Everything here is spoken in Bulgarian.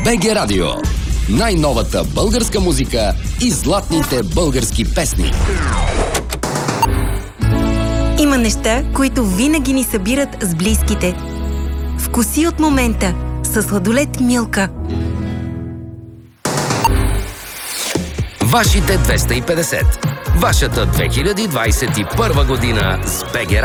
БГ Радио. Най-новата българска музика и златните български песни. Има неща, които винаги ни събират с близките. Вкуси от момента със сладолед Милка. Вашите 250. Вашата 2021 година с БГ